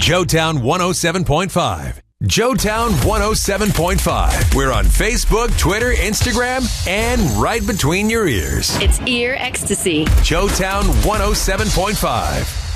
Joetown 107.5. Joetown 107.5. We're on Facebook, Twitter, Instagram, and right between your ears. It's ear ecstasy. Joetown 107.5.